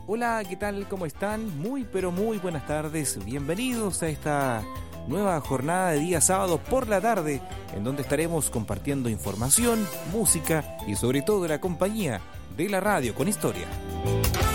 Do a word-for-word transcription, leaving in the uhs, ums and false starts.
Hola, ¿qué tal? ¿Cómo están? Muy, pero muy buenas tardes. Bienvenidos a esta nueva jornada de día sábado por la tarde, en donde estaremos compartiendo información, música y sobre todo la compañía de la radio con historia.